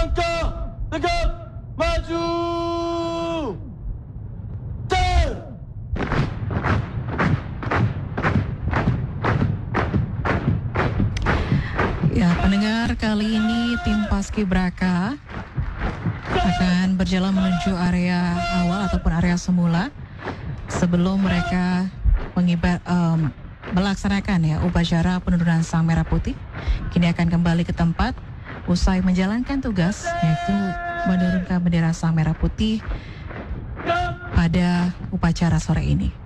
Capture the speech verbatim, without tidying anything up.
Langkah tegap maju. Ter. Ya, pendengar, kali ini tim Paskibraka akan berjalan menuju area awal ataupun area semula sebelum mereka mengibar, um, melaksanakan ya upacara penurunan Sang Merah Putih. Kini akan kembali ke tempat usai menjalankan tugas, yaitu menurunkan bendera Sang Merah Putih pada upacara sore ini.